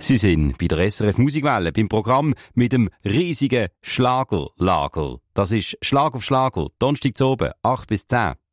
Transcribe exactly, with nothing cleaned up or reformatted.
Sie sind bei der S R F Musikwelle beim Programm mit dem riesigen Schlagerlager. Das ist Schlag auf Schlager, Donnerstag zu oben, acht bis zehn.